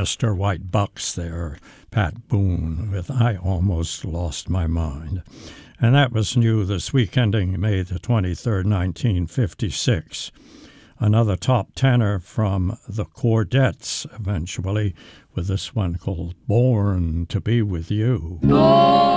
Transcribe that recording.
Buster White Bucks there, Pat Boone with I Almost Lost My Mind. And that was new this week ending May the 23rd, 1956. Another top tenor from the Chordettes eventually, with this one called Born to Be With You.